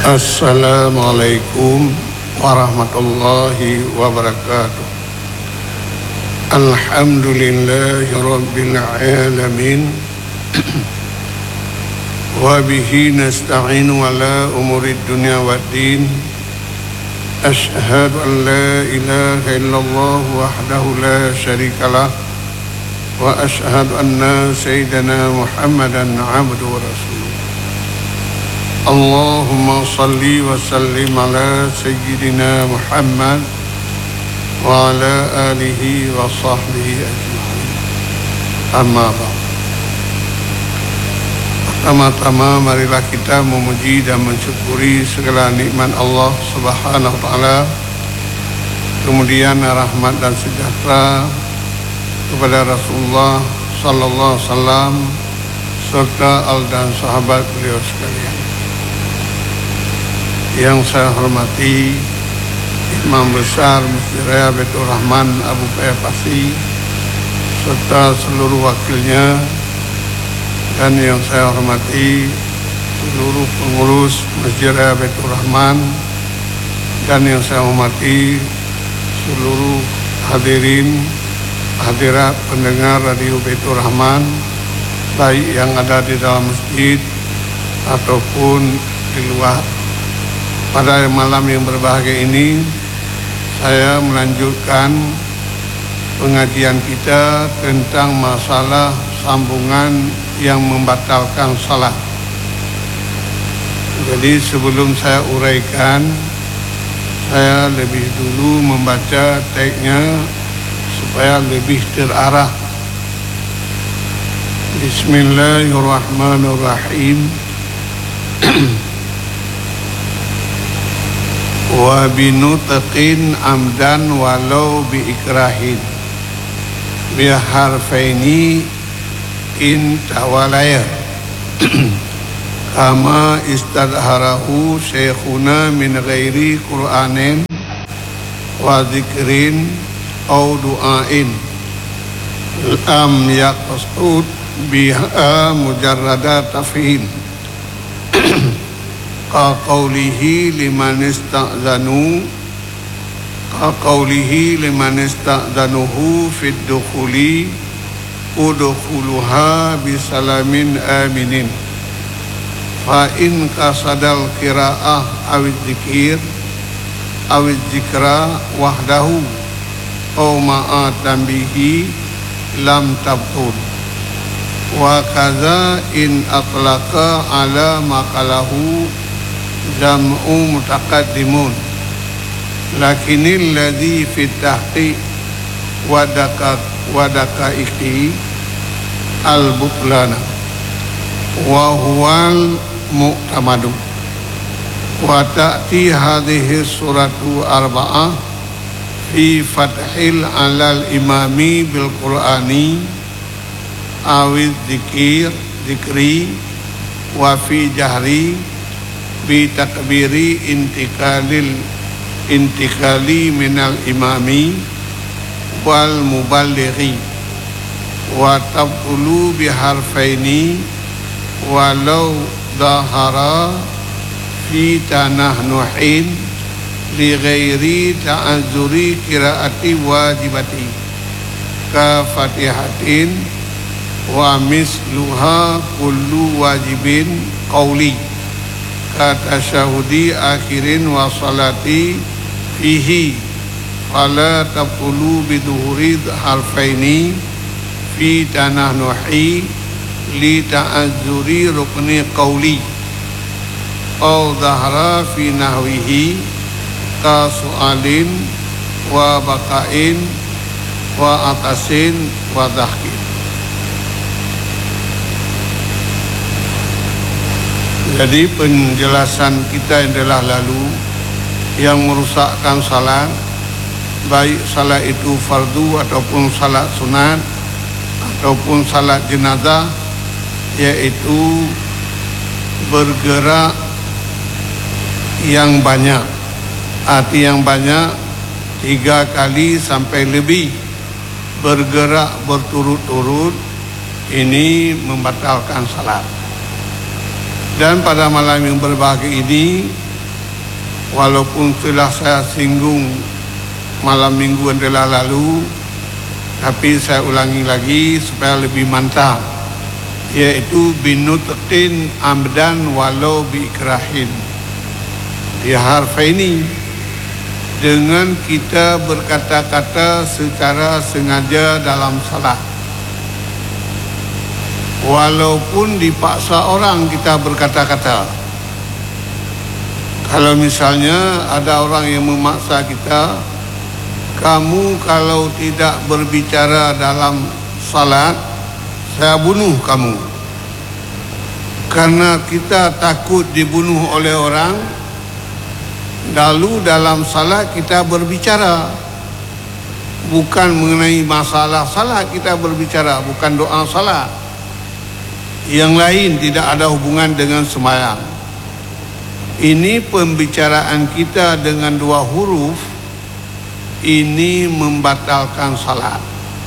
Assalamualaikum warahmatullahi wabarakatuh. Alhamdulillahi rabbil alamin. Wa bihi nasta'inu ala umurid dunya waddin. Ashhadu an la ilaha illallah wahdahu la syarikalah. Wa ashhadu anna sayyidana Muhammadan abduhu wa rasuluh. Allahumma salli wa sallim ala sayyidina Muhammad wa ala alihi wa sahbihi ajma'in. Amma ba'd. Pertama-tama marilah kita memuji dan mensyukuri segala nikmat Allah Subhanahu wa taala. Kemudian rahmat dan sejahtera kepada Rasulullah sallallahu alaihi wasallam serta al dan sahabat beliau sekalian. Yang saya hormati Imam Besar Masjid Raya Baitur Rahman Abu Paya Pasi serta seluruh wakilnya, dan yang saya hormati seluruh pengurus Masjid Raya Baitur Rahman, dan yang saya hormati seluruh hadirin hadirat pendengar Radio Baitur Rahman, baik yang ada di dalam masjid ataupun di luar. Pada malam yang berbahagia ini, saya melanjutkan pengajian kita tentang masalah sambungan yang membatalkan salat. Jadi sebelum saya uraikan, saya lebih dulu membaca teksnya supaya lebih terarah. Bismillahirrahmanirrahim. Wa binutqin amdan walau bi ikrahin bi harfaini in tawalaya kama istadharahu syekhuna min ghairi qur'anin wa dzikrin au du'ain am yaqsud biha mujarrada tafhim qawlihi liman ista'zanuhu fid dukhuli udkhuluha bisalamin aminin fa in qasadal qira'ah awid dzikra wahdahu aw ma'a tanbihi lam tabtul wa kadza in atlaqa ala maqalahu jam'u mutaqaddimun lakinil ladzi fit tahqiq wa daqaiqi al-butlana wa huwal mu'tamadu wa ta'ti hadhihi suratu arba'ah fi fathil alal imami bil qur'ani awiz dzikri wa fi jahri bi takbiri intikali minal imami wal muballighi wa tabulu biharfaini walau dahara fi tanah nuhin li ghairi ta'azzuri qiraati wajibati ka fatihatin wa misluha kullu wajibin qawli kata syahudi akhirin wa salati fihi fala tabulu biduhuri harfaini fi tanah nuhi li ta'azzuri rukni qawli au dhahra fi nahwihi ka su'alin wa baqain wa atasin wa dhahkin. Jadi penjelasan kita yang telah lalu yang merusakkan salat, baik salat itu fardu ataupun salat sunat ataupun salat jenazah, yaitu bergerak yang banyak. Arti yang banyak 3 kali sampai lebih bergerak berturut-turut, ini membatalkan salat. Dan pada malam yang berbahagia ini walaupun telah saya singgung malam minggu yang telah lalu, tapi saya ulangi lagi supaya lebih mantap, yaitu binutqin amdan walau biikrahin. Di harfaini, dengan kita berkata-kata secara sengaja dalam salat, walaupun dipaksa orang kita berkata-kata. Kalau misalnya ada orang yang memaksa kita, kamu kalau tidak berbicara dalam salat, saya bunuh kamu. Karena kita takut dibunuh oleh orang, lalu dalam salat kita berbicara. Bukan mengenai masalah salat kita berbicara, bukan doa salat. Yang lain tidak ada hubungan dengan sembahyang. Ini pembicaraan kita dengan dua huruf, ini membatalkan salat.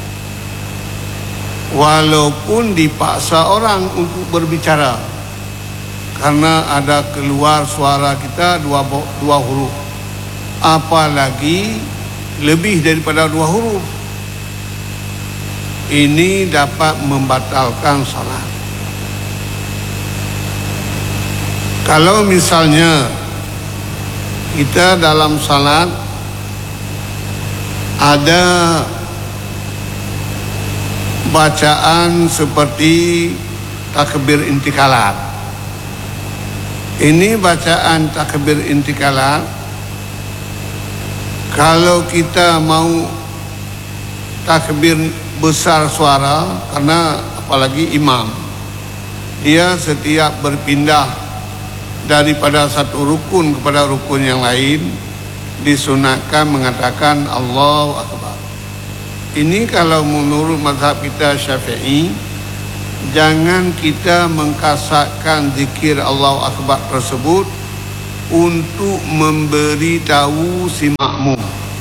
Walaupun dipaksa orang untuk berbicara, karena ada keluar suara kita dua huruf, apalagi lebih daripada dua huruf, ini dapat membatalkan salat. Kalau misalnya kita dalam salat ada bacaan seperti takbir intikalat, ini bacaan takbir intikalat, kalau kita mau takbir besar suara, karena apalagi imam, dia setiap berpindah daripada satu rukun kepada rukun yang lain disunatkan mengatakan Allahu Akbar. Ini kalau menurut mazhab kita Syafi'i, jangan kita mengkasarkan zikir Allahu Akbar tersebut untuk memberitahu si makmum.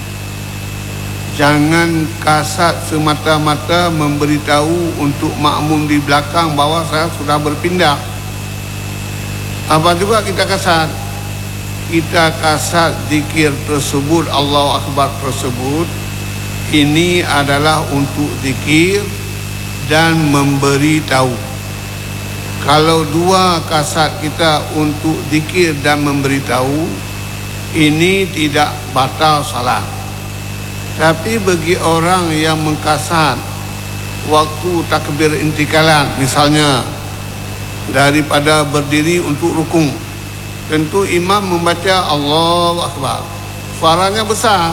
Jangan kasar semata-mata memberitahu untuk makmum di belakang bahawa saya sudah berpindah. Apa juga kita kasar? Kita kasar zikir tersebut, Allahu Akbar tersebut, ini adalah untuk zikir dan memberitahu. Kalau dua kasar kita untuk zikir dan memberitahu, ini tidak batal salat. Tapi bagi orang yang mengkasar waktu takbir intikalan, misalnya daripada berdiri untuk rukun, tentu imam membaca Allahu Akbar, suaranya besar.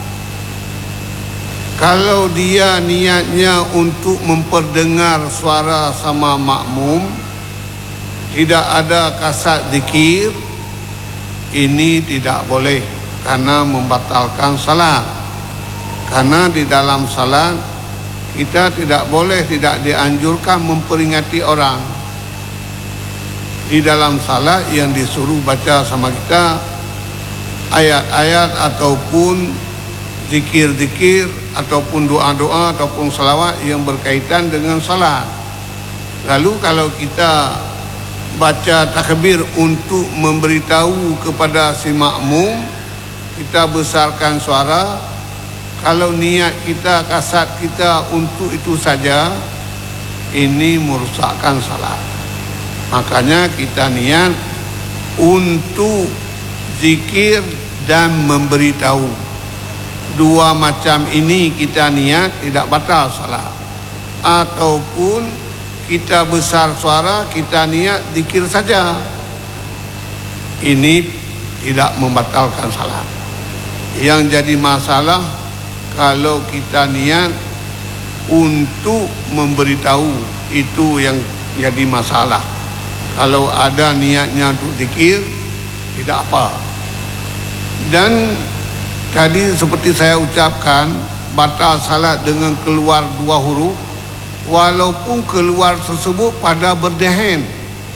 Kalau dia niatnya untuk memperdengar suara sama makmum, tidak ada kasat zikir, ini tidak boleh, karena membatalkan salat. Karena di dalam salat kita tidak boleh, tidak dianjurkan memperingati orang. Di dalam salat yang disuruh baca sama kita ayat-ayat ataupun zikir-zikir ataupun doa-doa ataupun salawat yang berkaitan dengan salat. Lalu kalau kita baca takbir untuk memberitahu kepada si makmum, kita besarkan suara, kalau niat kita, kasat kita untuk itu saja, ini merusakkan salat. Makanya kita niat untuk zikir dan memberitahu. Dua macam ini kita niat, tidak batal salat. Ataupun kita besar suara, kita niat zikir saja, ini tidak membatalkan salat. Yang jadi masalah kalau kita niat untuk memberitahu, itu yang jadi masalah. Kalau ada niatnya untuk zikir, tidak apa. Dan tadi seperti saya ucapkan, batal salat dengan keluar dua huruf, walaupun keluar tersebut pada berdehen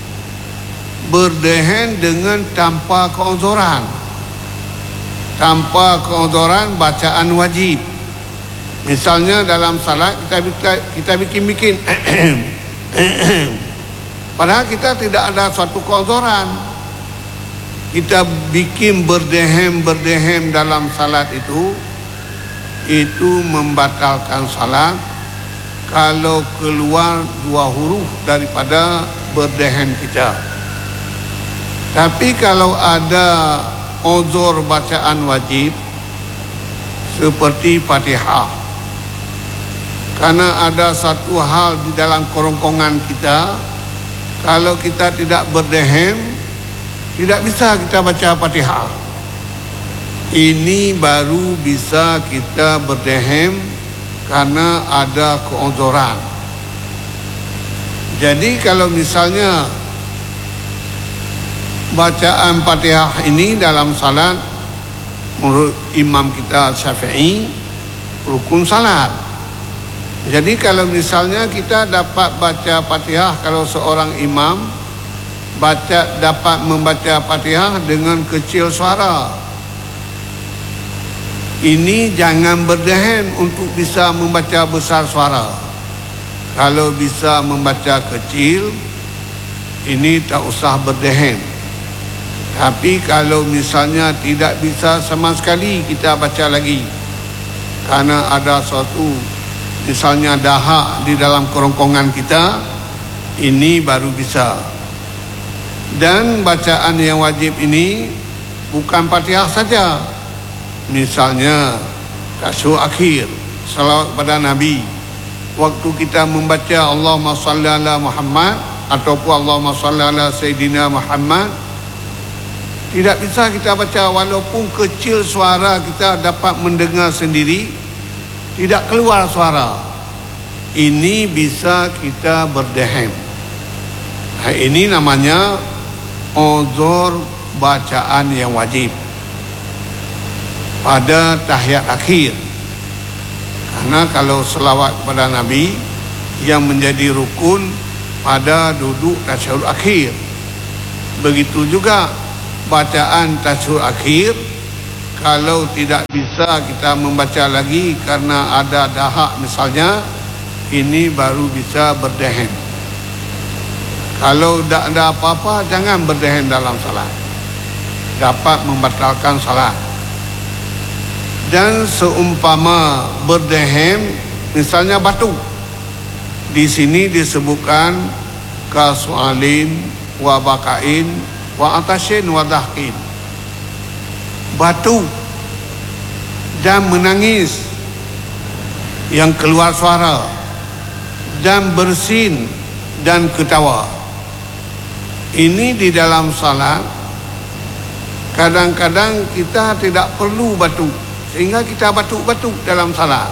dengan tanpa keonzoran. Tanpa keonzoran bacaan wajib. Misalnya dalam salat kita bikin padahal kita tidak ada suatu keonzoran. kita bikin berdehem dalam salat itu membatalkan salat kalau keluar 2 huruf daripada berdehem kita. Tapi kalau ada uzur bacaan wajib seperti Fatihah, karena ada satu hal di dalam kerongkongan kita, kalau kita tidak berdehem, tidak bisa kita baca Fatihah. Ini baru bisa kita berdehem karena ada keuzuran. Jadi kalau misalnya bacaan Fatihah ini dalam salat menurut imam kita Syafi'i rukun salat. Jadi kalau misalnya kita dapat baca Fatihah, kalau seorang imam dapat membaca Fatihah dengan kecil suara, ini jangan berdehem untuk bisa membaca besar suara. Kalau bisa membaca kecil, ini tak usah berdehem. Tapi kalau misalnya tidak bisa sama sekali kita baca lagi, karena ada suatu misalnya dahak di dalam kerongkongan kita, ini baru bisa. Dan bacaan yang wajib ini bukan Fatihah saja. Misalnya tasyahud akhir, salawat pada Nabi. Waktu kita membaca Allahumma salli ala Muhammad ataupun Allahumma salli ala Sayyidina Muhammad, tidak bisa kita baca walaupun kecil suara, kita dapat mendengar sendiri, tidak keluar suara. Ini bisa kita berdehem. Ini namanya uzur bacaan yang wajib pada tahiyat akhir. Karena kalau selawat pada Nabi yang menjadi rukun pada duduk tasyahud akhir. Begitu juga bacaan tasyahud akhir, kalau tidak bisa kita membaca lagi karena ada dahak misalnya, ini baru bisa berdehem. Kalau tak ada apa-apa, jangan berdehem dalam salat, dapat membatalkan salat. Dan seumpama berdehem, misalnya batu, di sini disebutkan kasualin wa bakain wa atashin wa dahkin. Batu dan menangis yang keluar suara, dan bersin dan ketawa. Ini di dalam salat kadang-kadang kita tidak perlu batu, sehingga kita batuk-batuk dalam salat.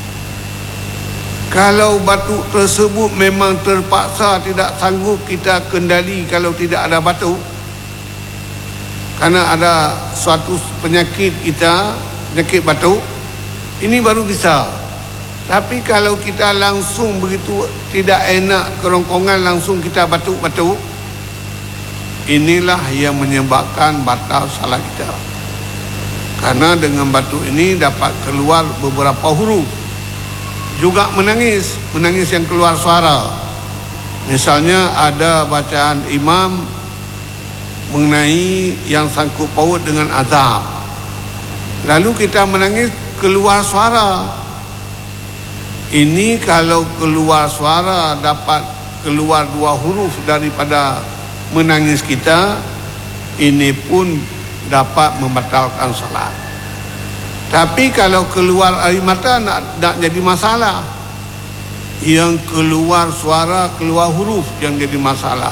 Kalau batuk tersebut memang terpaksa, tidak sanggup kita kendali kalau tidak ada batuk, karena ada suatu penyakit kita, penyakit batuk, ini baru bisa. Tapi kalau kita langsung begitu tidak enak kerongkongan, langsung kita batuk-batuk, inilah yang menyebabkan batal salat kita. Karena dengan batuk ini dapat keluar beberapa huruf. Juga menangis yang keluar suara. Misalnya ada bacaan imam mengenai yang sangkut paut dengan azab, lalu kita menangis keluar suara. Ini kalau keluar suara dapat keluar 2 huruf daripada menangis kita, ini pun dapat membatalkan salat. Tapi kalau keluar air mata nak jadi masalah. Yang keluar suara, keluar huruf yang jadi masalah.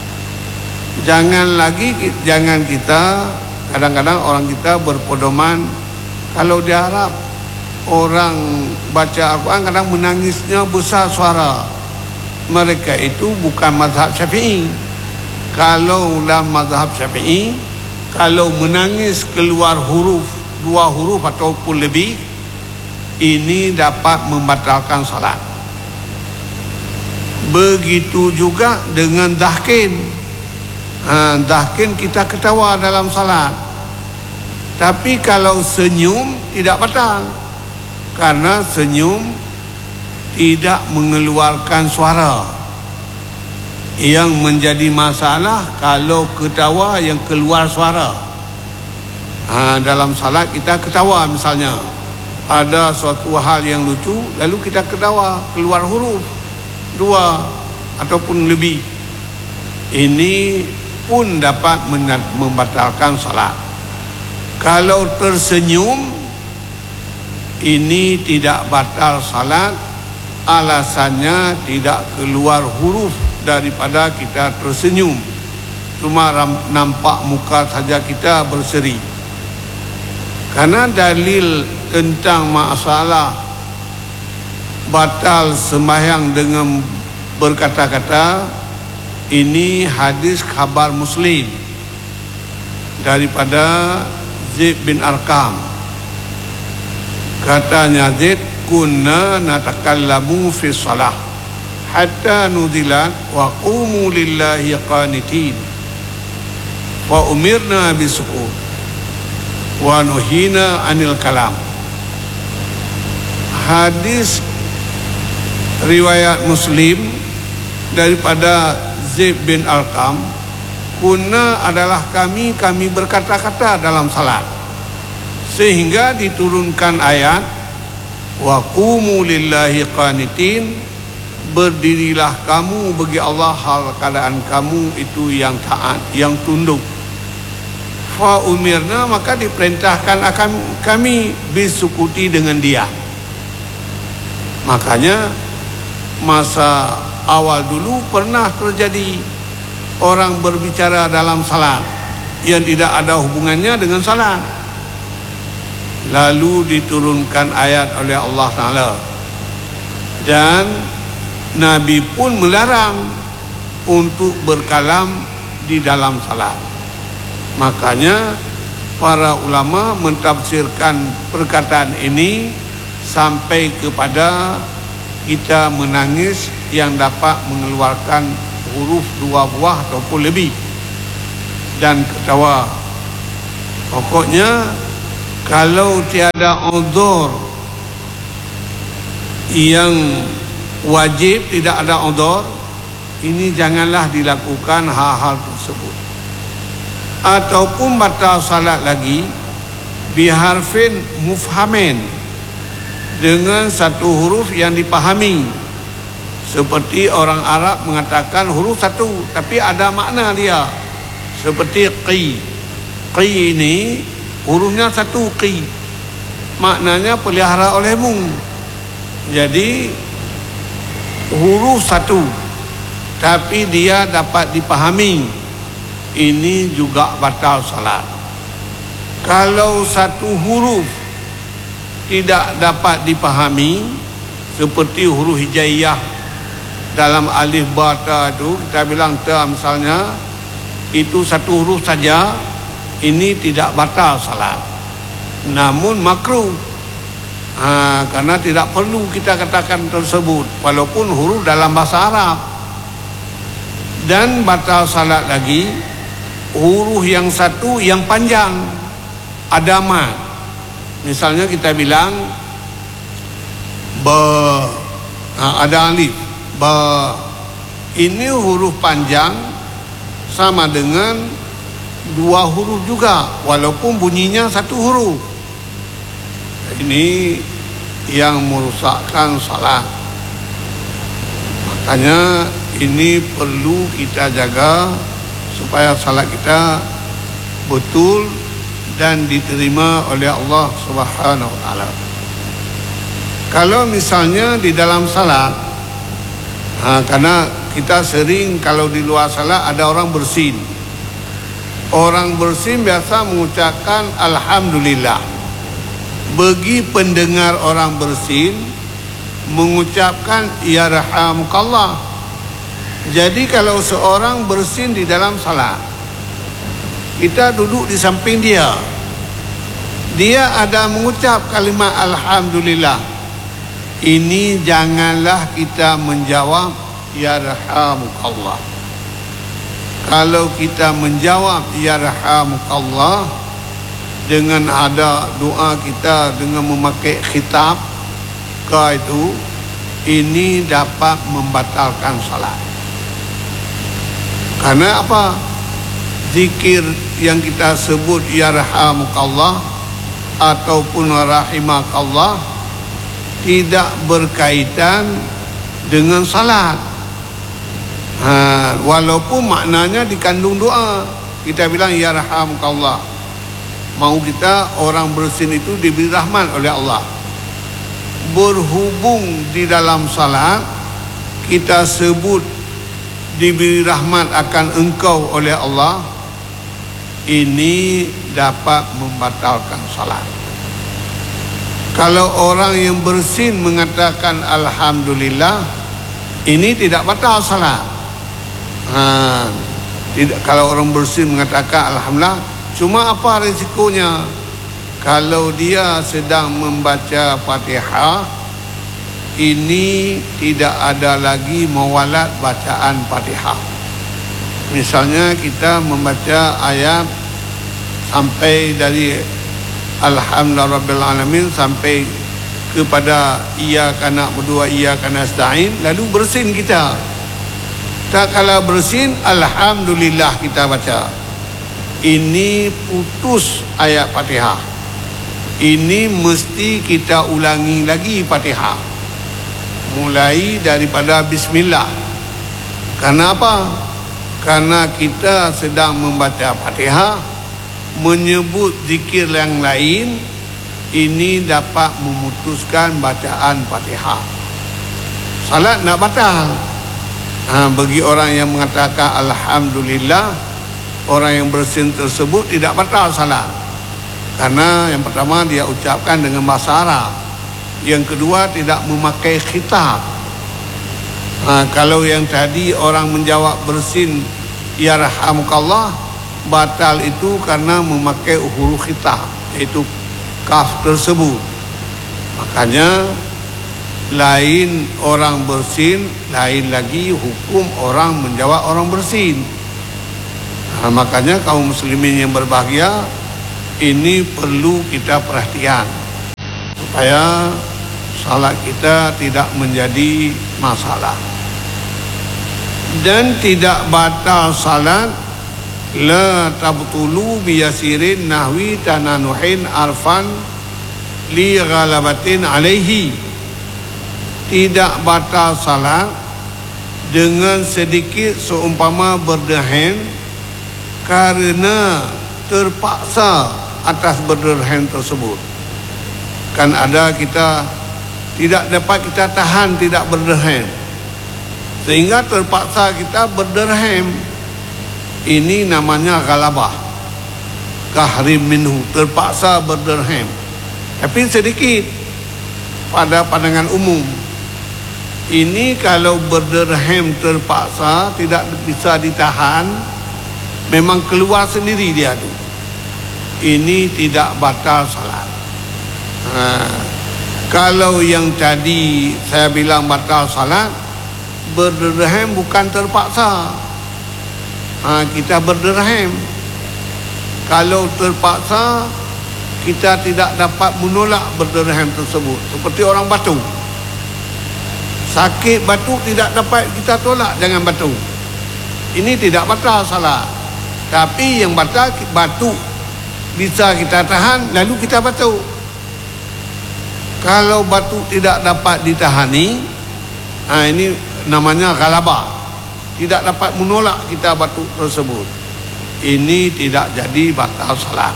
Jangan kita, kadang-kadang orang kita berpedoman, kalau di Arab orang baca Al-Quran kadang menangisnya besar suara. Mereka itu bukan mazhab Syafi'i. Kalau dalam mazhab Syafi'i, kalau menangis keluar huruf, 2 huruf ataupun lebih, ini dapat membatalkan salat. Begitu juga dengan dahkin. Dahkin kita ketawa dalam salat. Tapi kalau senyum tidak batal, karena senyum tidak mengeluarkan suara. Yang menjadi masalah kalau ketawa yang keluar suara. Dalam salat kita ketawa misalnya, ada suatu hal yang lucu lalu kita ketawa, keluar huruf 2 ataupun lebih, ini pun dapat membatalkan salat. Kalau tersenyum, ini tidak batal salat, alasannya tidak keluar huruf daripada kita tersenyum, cuma nampak muka saja kita berseri. Karena dalil tentang masalah batal sembahyang dengan berkata-kata, ini hadis khabar Muslim daripada Zaid bin Arqam. Katanya Zaid, kunna natakallamu fi salah hatta nuzilat wa qumu lillahi qanitin wa umirna bisukut wa nuhina anil kalam. Hadis riwayat Muslim daripada Zaid bin Arqam, kunna adalah kami berkata-kata dalam salat, sehingga diturunkan ayat wa qumu lillahi qanitin, berdirilah kamu bagi Allah hal keadaan kamu itu yang taat, yang tunduk. Fa umirna, maka diperintahkan akan kami bisukuti dengan dia. Makanya masa awal dulu pernah terjadi orang berbicara dalam salat yang tidak ada hubungannya dengan salat, lalu diturunkan ayat oleh Allah Ta'ala, dan Nabi pun melarang untuk berkalam di dalam salat. Makanya para ulama mentafsirkan perkataan ini sampai kepada kita menangis yang dapat mengeluarkan huruf 2 buah ataupun lebih, dan ketawa. Pokoknya kalau tiada uzur yang wajib, tidak ada uzur, ini janganlah dilakukan hal-hal tersebut. Ataupun batal salat lagi biharfin mufhamin, dengan satu huruf yang dipahami. Seperti orang Arab mengatakan huruf satu tapi ada makna dia, seperti qi. Qi ini hurufnya satu, qi maknanya pelihara olehmu. Jadi huruf satu tapi dia dapat dipahami, ini juga batal salat. Kalau satu huruf tidak dapat dipahami, seperti huruf hijaiyah dalam alif ba ta itu, kita bilang ta misalnya, itu satu huruf saja, ini tidak batal salat, namun makruh. Karena tidak perlu kita katakan tersebut walaupun huruf dalam bahasa Arab. Dan batal salat lagi huruf yang satu yang panjang, ada mad. Misalnya kita bilang ba, ada alif ba, ini huruf panjang sama dengan 2 huruf juga walaupun bunyinya satu huruf. Ini yang merusakkan salat. Makanya ini perlu kita jaga supaya salat kita betul dan diterima oleh Allah Subhanahu wa taala. Kalau misalnya di dalam salat, karena kita sering kalau di luar salat ada orang bersin. Orang bersin biasa mengucapkan alhamdulillah. Bagi pendengar orang bersin mengucapkan yarhamukallah. Jadi kalau seorang bersin di dalam salat, kita duduk di samping dia, dia ada mengucap kalimat alhamdulillah, ini janganlah kita menjawab yarhamukallah. Kalau kita menjawab yarhamukallah dengan ada doa kita dengan memakai khitab ke itu, ini dapat membatalkan salat. Karena apa? Zikir yang kita sebut yarhamukallah ataupun rahimakallah tidak berkaitan dengan salat. Walaupun maknanya dikandung doa. Kita bilang yarhamukallah. Mau kita orang bersin itu diberi rahmat oleh Allah. Berhubung di dalam salat kita sebut diberi rahmat akan engkau oleh Allah, ini dapat membatalkan salat. Kalau orang yang bersin mengatakan alhamdulillah, ini tidak batal salat. Tidak, kalau orang bersin mengatakan alhamdulillah, cuma apa risikonya? Kalau dia sedang membaca Fatihah, ini tidak ada lagi mewalat bacaan Fatihah. Misalnya kita membaca ayat sampai dari Alhamdulillah Rabbil Alamin sampai kepada iyyaka na'budu wa iyyaka nasta'in, lalu bersin kita. Tak kala bersin alhamdulillah kita baca. Ini putus ayat Fatihah. Ini mesti kita ulangi lagi Fatihah. Mulai daripada bismillah. Karena apa? Karena kita sedang membaca Fatihah, menyebut zikir yang lain, ini dapat memutuskan bacaan Fatihah. Salat nak batal. Bagi orang yang mengatakan alhamdulillah, orang yang bersin tersebut tidak batal salat. Karena yang pertama dia ucapkan dengan bahasa Arab. Yang kedua tidak memakai khitab. Kalau yang tadi orang menjawab bersin yarhamukallah, batal itu karena memakai huruf khitab, yaitu kaf tersebut. Makanya lain orang bersin, lain lagi hukum orang menjawab orang bersin. Makanya kaum muslimin yang berbahagia, ini perlu kita perhatian supaya salat kita tidak menjadi masalah. Dan tidak batal salat la tabtulu biyasirin nahwi tananuhin arfan li ghalabatin alaihi. Tidak batal salat dengan sedikit seumpama berderhem karena terpaksa atas berderhem tersebut. Kan ada kita tidak dapat kita tahan tidak berderhem, sehingga terpaksa kita berderhem. Ini namanya ghalabah, kahrim minhu, terpaksa berderhem. Tapi sedikit pada pandangan umum. Ini kalau berderhem terpaksa tidak bisa ditahan, memang keluar sendiri dia tu, ini tidak batal salat. Kalau yang tadi saya bilang batal salat, berderhem bukan terpaksa. Kita berderhem. Kalau terpaksa, kita tidak dapat menolak berderhem tersebut. Seperti orang batuk. Sakit batuk tidak dapat kita tolak, jangan batuk. Ini tidak batal salat. Tapi yang batal batuk bisa kita tahan, lalu kita batuk. Kalau batuk tidak dapat ditahani, ini namanya ghalabah. Tidak dapat menolak kita batuk tersebut. Ini tidak jadi batal salat.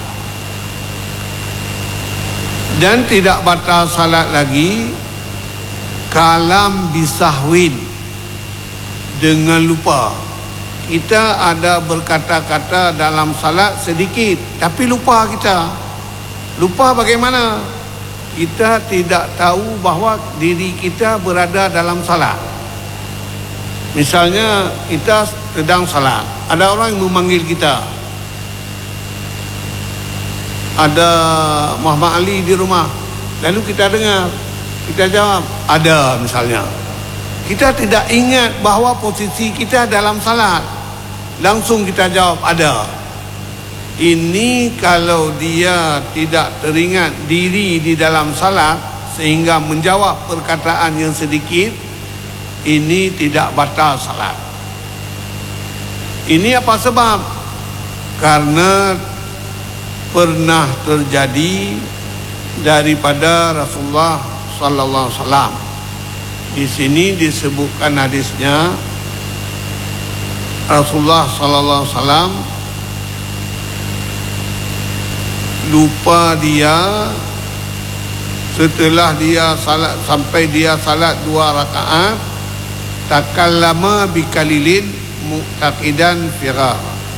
Dan tidak batal salat lagi kalam bisahwin, dengan lupa. Kita ada berkata-kata dalam salat sedikit, tapi lupa kita. Lupa bagaimana? Kita tidak tahu bahawa diri kita berada dalam salat. Misalnya kita sedang salat, ada orang yang memanggil kita. Ada Muhammad Ali di rumah. Lalu kita dengar, kita jawab, ada misalnya. Kita tidak ingat bahawa posisi kita dalam salat. Langsung kita jawab, ada. Ini kalau dia tidak teringat diri di dalam salat sehingga menjawab perkataan yang sedikit, ini tidak batal salat. Ini apa sebab? Karena pernah terjadi daripada Rasulullah sallallahu alaihi wasallam. Di sini disebutkan hadisnya, Rasulullah sallallahu alaihi wasallam lupa dia setelah dia salat, sampai dia salat 2 rakaat, takallama bikalilin mu'taqidan firar.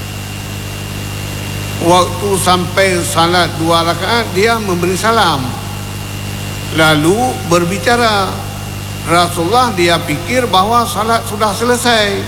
Waktu sampai salat 2 rakaat, dia memberi salam, lalu berbicara. Rasulullah dia fikir bahawa salat sudah selesai.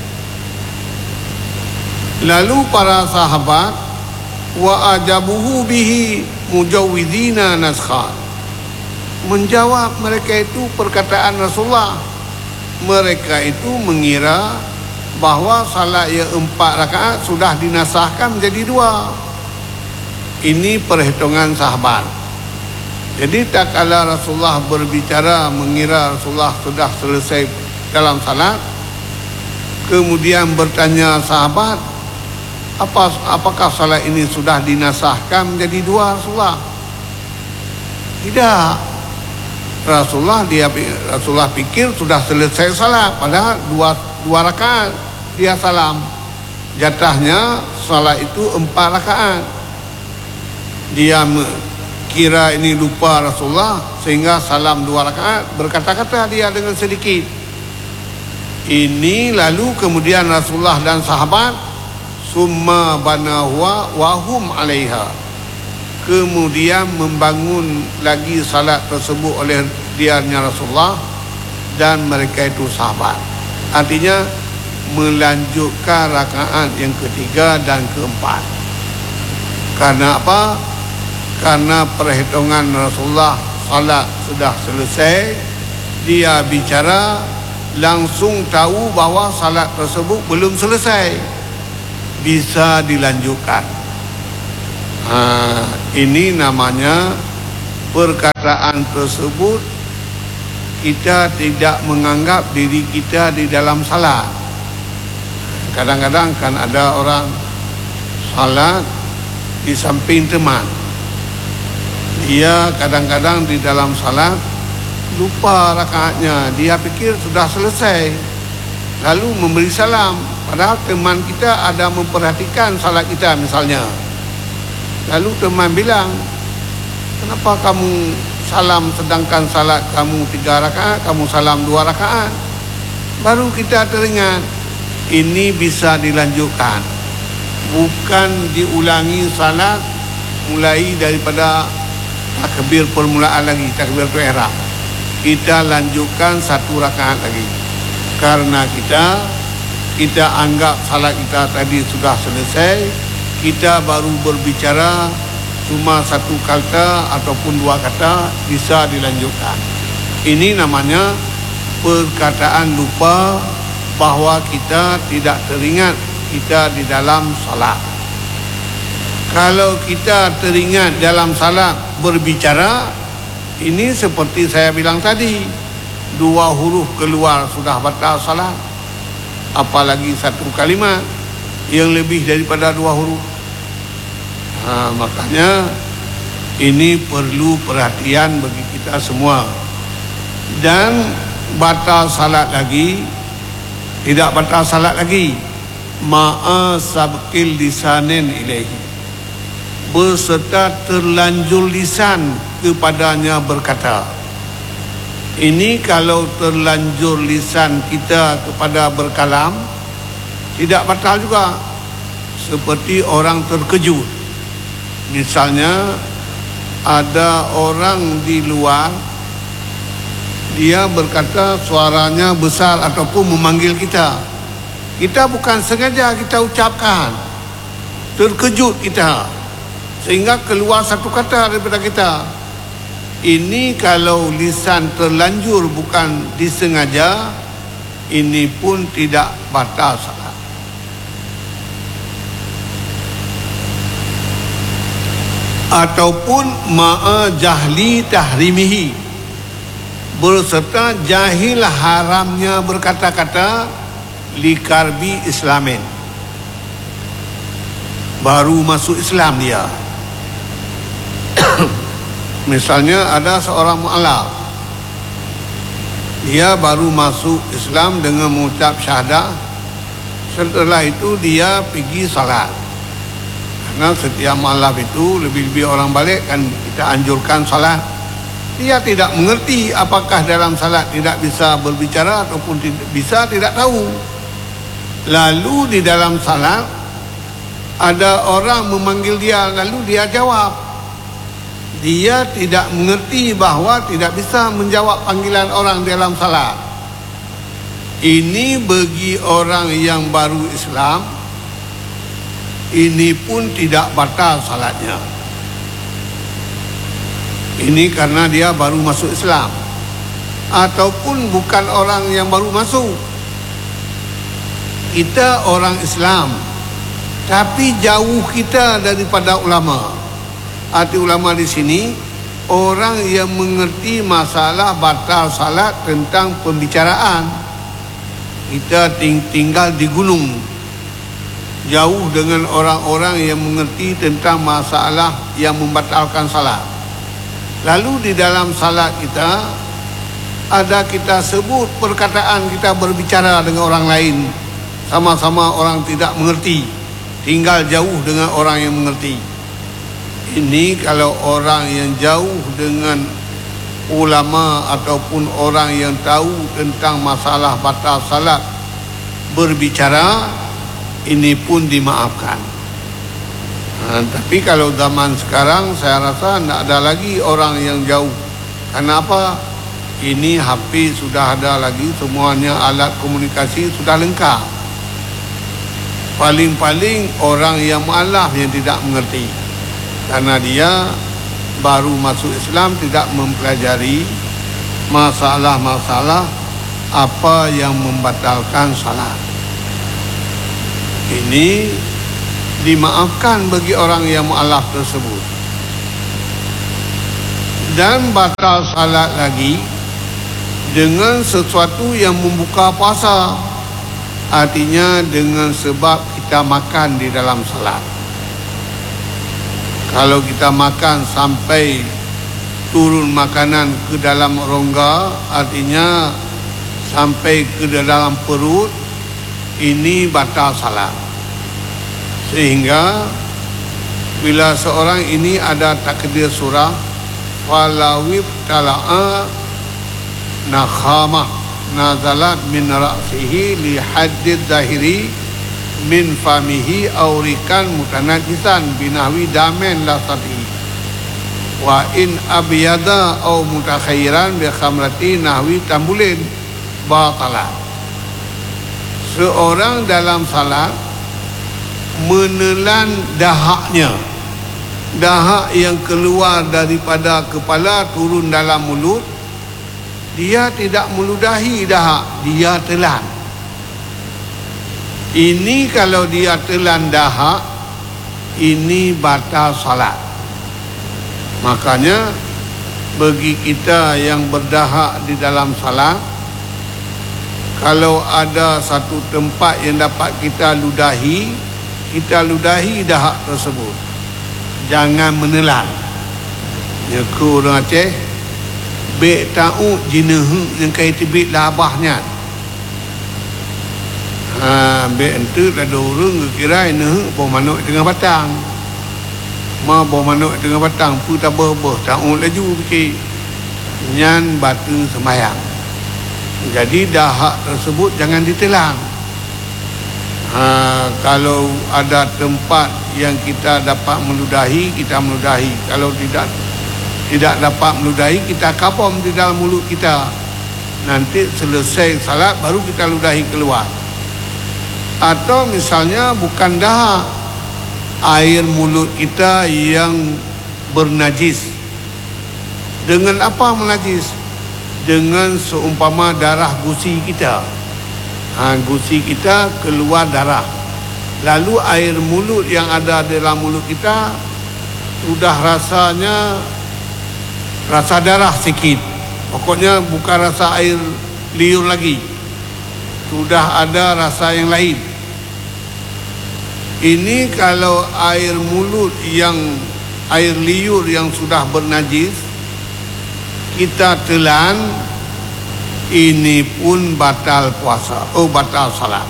Lalu para sahabat wa ajabuhu bihi mujawwidina naskha, menjawab mereka itu perkataan Rasulullah. Mereka itu mengira bahawa salat yang 4 rakaat sudah dinasahkan menjadi 2. Ini perhitungan sahabat. Jadi tak kala Rasulullah berbicara mengira Rasulullah sudah selesai dalam salat, kemudian bertanya sahabat, apakah salat ini sudah dinasahkan menjadi 2 Rasulullah? Tidak. Rasulullah fikir sudah selesai salat, padahal 2 rakaat dia salam. Jatahnya salat itu 4 rakaat. Dia kira ini lupa Rasulullah sehingga salam 2 rakaat, berkata-kata dia dengan sedikit. Ini lalu kemudian Rasulullah dan sahabat summa banahwa wahum alaiha, kemudian membangun lagi salat tersebut oleh dianya Rasulullah dan mereka itu sahabat. Artinya melanjutkan rakaat yang ketiga dan keempat. Karena apa? Karena perhitungan Rasulullah salat sudah selesai, dia bicara langsung tahu bahawa salat tersebut belum selesai, bisa dilanjutkan. Ini namanya perkataan tersebut kita tidak menganggap diri kita di dalam salat. Kadang-kadang kan ada orang salat di samping teman. Dia kadang-kadang di dalam salat lupa rakaatnya, dia fikir sudah selesai, lalu memberi salam, padahal teman kita ada memperhatikan salat kita misalnya. Lalu teman bilang, kenapa kamu salam sedangkan salat kamu 3 rakaat, kamu salam 2 rakaat? Baru kita teringat, ini bisa dilanjutkan, bukan diulangi salat mulai daripada takbir permulaan lagi, takbir ihram. Kita lanjutkan 1 rakaat lagi. Karena kita anggap salat kita tadi sudah selesai, kita baru berbicara cuma 1 kata ataupun 2 kata, bisa dilanjutkan. Ini namanya perkataan lupa, bahawa kita tidak teringat kita di dalam salat. Kalau kita teringat dalam salat berbicara, ini seperti saya bilang tadi, 2 huruf keluar sudah batal salat, apalagi 1 kalimat yang lebih daripada 2 huruf. Makanya ini perlu perhatian bagi kita semua. Dan batal salat lagi, tidak batal salat lagi, ma'a sabqil lisanin ilaihi, beserta terlanjur lisan kepadanya berkata. Ini kalau terlanjur lisan kita kepada berkalam, tidak batal juga. Seperti orang terkejut, misalnya ada orang di luar, dia berkata suaranya besar ataupun memanggil kita, kita bukan sengaja kita ucapkan, terkejut kita sehingga keluar 1 kata daripada kita. Ini kalau lisan terlanjur bukan disengaja, ini pun tidak batal salat. Ataupun ma'a jahli tahrimihi, berserta jahil haramnya berkata-kata likarbi islamin, baru masuk Islam dia. Misalnya ada seorang mu'alaf, dia baru masuk Islam dengan mengucap syahadah. Setelah itu dia pergi salat. Karena setiap mu'alaf itu lebih-lebih orang balik kan kita anjurkan salat. Dia tidak mengerti apakah dalam salat tidak bisa berbicara ataupun bisa, tidak tahu. Lalu di dalam salat ada orang memanggil dia, lalu dia jawab. Dia tidak mengerti bahawa tidak bisa menjawab panggilan orang dalam salat. Ini bagi orang yang baru Islam, ini pun tidak batal salatnya. Ini karena dia baru masuk Islam. Ataupun bukan orang yang baru masuk. Kita orang Islam, tapi jauh kita daripada ulama. Arti ulama di sini orang yang mengerti masalah batal salat tentang pembicaraan. Kita tinggal di gunung, jauh dengan orang-orang yang mengerti tentang masalah yang membatalkan salat. Lalu di dalam salat kita ada kita sebut perkataan, kita berbicara dengan orang lain, sama-sama orang tidak mengerti, tinggal jauh dengan orang yang mengerti. Ini kalau orang yang jauh dengan ulama ataupun orang yang tahu tentang masalah batal salat berbicara, ini pun dimaafkan. Tapi kalau zaman sekarang saya rasa tidak ada lagi orang yang jauh. Kenapa? Ini HP sudah ada lagi, semuanya alat komunikasi sudah lengkap. Paling-paling orang yang mu'alaf yang tidak mengerti, karena dia baru masuk Islam, tidak mempelajari masalah-masalah apa yang membatalkan salat. Ini dimaafkan bagi orang yang mu'alaf tersebut. Dan batal salat lagi dengan sesuatu yang membuka puasa. Artinya dengan sebab kita makan di dalam salat. Kalau kita makan sampai turun makanan ke dalam rongga, artinya sampai ke dalam perut, ini batal salat. Sehingga bila seorang ini ada takdir surah falawib tala'a nakhamah nazalat min ra'sihi li haddid zahiri min famihi aurikan mutanajisan binahwi damen lasati wa in abyada au mutakhayyiran bi khamrati nahwi tambulin batalah. Seorang dalam salat menelan dahaknya, dahak yang keluar daripada kepala turun dalam mulut, dia tidak meludahi dahak, dia telan. Ini kalau dia telan dahak, ini batal salat. Makanya bagi kita yang berdahak di dalam salat, kalau ada satu tempat yang dapat kita ludahi, kita ludahi dahak tersebut. Jangan menelan. Nyaku orang Aceh, bek ta'u jinahu yang kaya tibik labahnya. Bek entu ada orang kira ini bawa manuk tengah batang. Bawa manuk tengah batang pu tak berbuh ta'u laju fikir. Nyan batu semayang. Jadi dahak tersebut jangan ditelan. Kalau ada tempat yang kita dapat meludahi, kita meludahi. Kalau tidak dapat meludahi, kita kapom di dalam mulut kita. Nanti selesai salat baru kita ludahi keluar. Atau misalnya bukan dahak, air mulut kita yang bernajis. Dengan apa menajis? Dengan seumpama darah gusi kita. Gusi kita keluar darah. Lalu air mulut yang ada dalam mulut kita sudah rasanya rasa darah sikit. Pokoknya bukan rasa air liur lagi. Sudah ada rasa yang lain. Ini kalau air mulut air liur yang sudah bernajis kita telan, ini pun batal puasa, batal salat.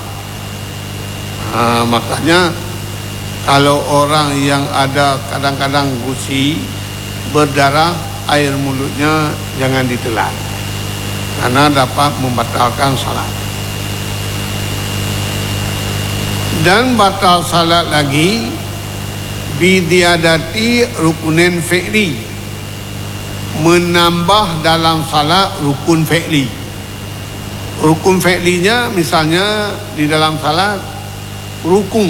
Makanya kalau orang yang ada kadang-kadang gusi berdarah, air mulutnya jangan ditelan karena dapat membatalkan salat. Dan batal salat lagi bidiadati rukunin fi'li, menambah dalam salat rukun fi'li. Rukun fi'linya misalnya di dalam salat rukuk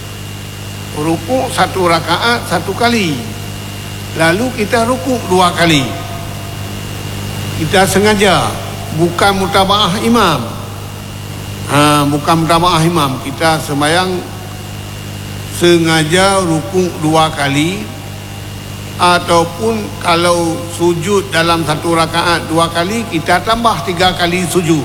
satu rakaat satu kali, lalu kita rukuk 2 kali. Kita sengaja, bukan mutabaah imam. Bukan mutabaah imam. Kita sembahyang sengaja rukuk 2 kali, ataupun kalau sujud dalam satu rakaat 2 kali, kita tambah 3 kali sujud.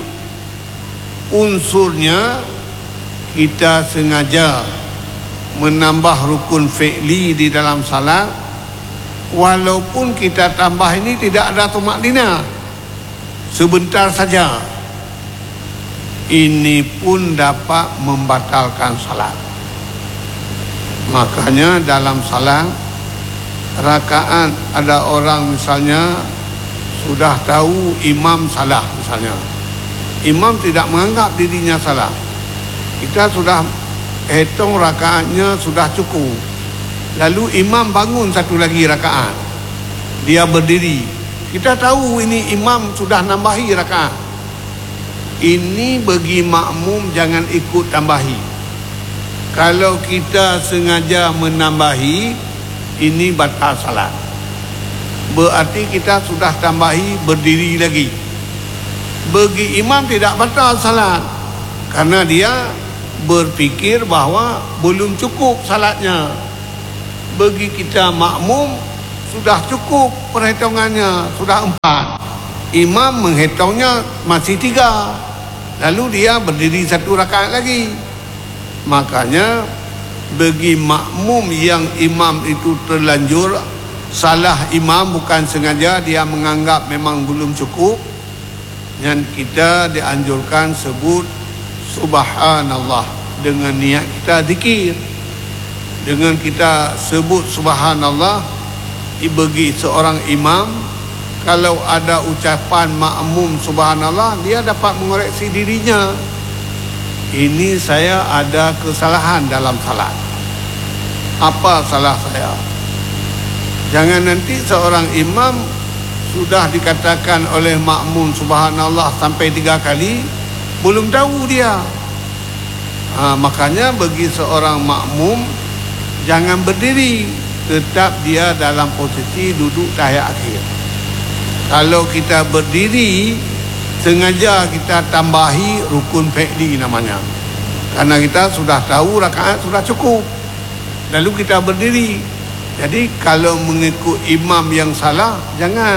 Unsurnya kita sengaja menambah rukun fi'li di dalam salat, walaupun kita tambah ini tidak ada tumakninah, sebentar saja, ini pun dapat membatalkan salat. Makanya dalam salat rakaat ada orang misalnya sudah tahu imam salah, misalnya imam tidak menganggap dirinya salah, kita sudah hitung rakaatnya sudah cukup, lalu imam bangun satu lagi rakaat, dia berdiri, kita tahu ini imam sudah nambahi rakaat, ini bagi makmum jangan ikut tambahi. Kalau kita sengaja menambahi, ini batal salat, berarti kita sudah tambahi berdiri lagi. Bagi imam tidak batal salat karena dia berfikir bahawa belum cukup salatnya. Bagi kita makmum sudah cukup perhitungannya, sudah 4, imam menghitungnya masih 3, lalu dia berdiri 1 rakaat lagi. Makanya bagi makmum yang imam itu terlanjur salah, imam bukan sengaja, dia menganggap memang belum cukup, dan kita dianjurkan sebut subhanallah dengan niat kita zikir. Dengan kita sebut subhanallah, bagi seorang imam, kalau ada ucapan makmum subhanallah, dia dapat mengoreksi dirinya, ini saya ada kesalahan dalam salat, apa salah saya. Jangan nanti seorang imam sudah dikatakan oleh makmum subhanallah sampai 3 kali, belum tahu dia. Makanya bagi seorang makmum jangan berdiri, tetap dia dalam posisi duduk tahiyat akhir. Kalau kita berdiri, sengaja kita tambahi rukun fi'li namanya, karena kita sudah tahu rakaat sudah cukup, lalu kita berdiri. Jadi kalau mengikut imam yang salah, jangan.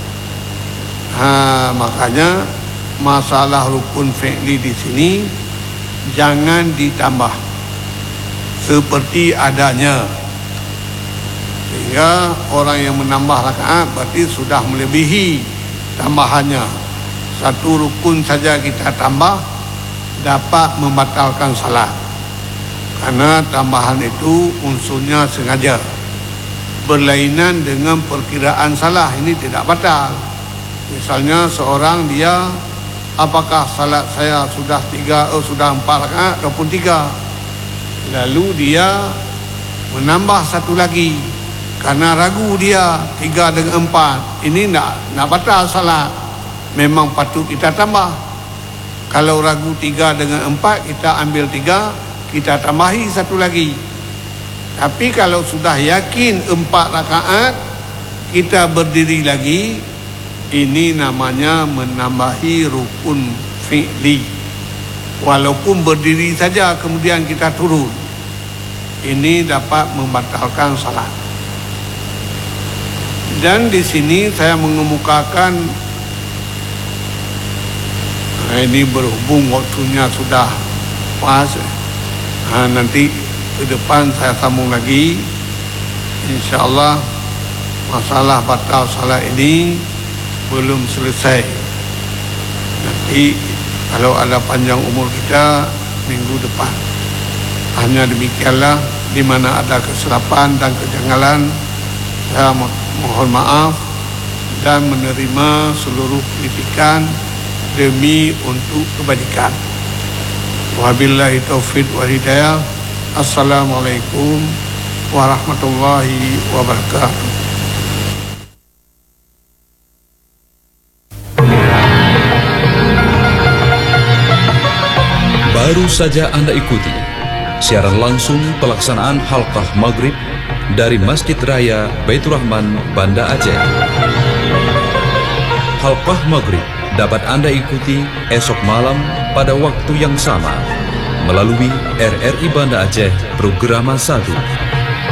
Makanya masalah rukun fi'li di sini jangan ditambah seperti adanya, sehingga orang yang menambah rakaat berarti sudah melebihi tambahannya. 1 rukun saja kita tambah dapat membatalkan salat, karena tambahan itu unsurnya sengaja, berlainan dengan perkiraan salah, ini tidak batal. Misalnya seorang dia, apakah salat saya sudah 4 rakaat ataupun 3, lalu dia menambah 1 lagi karena ragu dia 3 dengan 4, ini nak batal salat, memang patut kita tambah. Kalau ragu 3 dengan 4, kita ambil 3, kita tambahi 1 lagi. Tapi kalau sudah yakin 4 rakaat, kita berdiri lagi, ini namanya menambahi rukun fi'li. Walaupun berdiri saja kemudian kita turun, ini dapat membatalkan salat. Dan di sini saya mengemukakan, ini berhubung waktunya sudah pas, nanti ke depan saya sambung lagi. InsyaAllah masalah batal salat ini belum selesai. Nanti kalau ada panjang umur kita minggu depan. Hanya demikianlah, di mana ada kesilapan dan kejanggalan saya mohon maaf dan menerima seluruh kritikan demi untuk kebaikan. Wabillahi taufiq wal hidayah. Assalamualaikum warahmatullahi wabarakatuh. Baru saja Anda ikuti siaran langsung pelaksanaan halqah maghrib dari Masjid Raya Baitur Rahman, Banda Aceh. Halqah maghrib dapat Anda ikuti esok malam pada waktu yang sama melalui RRI Banda Aceh Programa 1.